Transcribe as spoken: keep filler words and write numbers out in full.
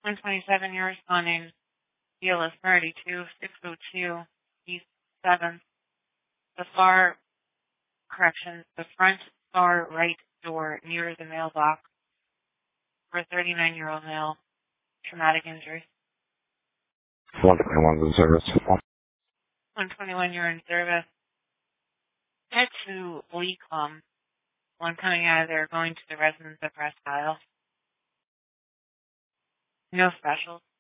one twenty-seven, you're responding. B L S thirty-two, six oh two, East seventh. The far, correction, the front far right door near the mailbox for a thirty-nine-year-old male. Traumatic injury. one twenty-one in service. one twenty-one, you're in service. Head to Lecom. One coming out of there going to the residence of Presque Isle. No specials.